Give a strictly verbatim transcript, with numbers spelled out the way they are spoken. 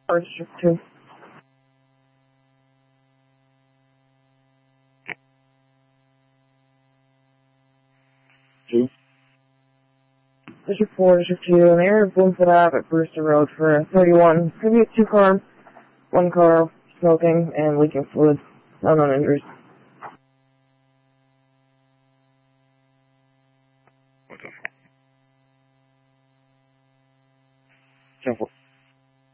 Register two. Two. District four, District two, in the area of Bloomfield Ave at Brewster Road for a thirty-one. Could be a two car, one car, smoking, and leaking fluid. No known injuries. What the fuck? ten four.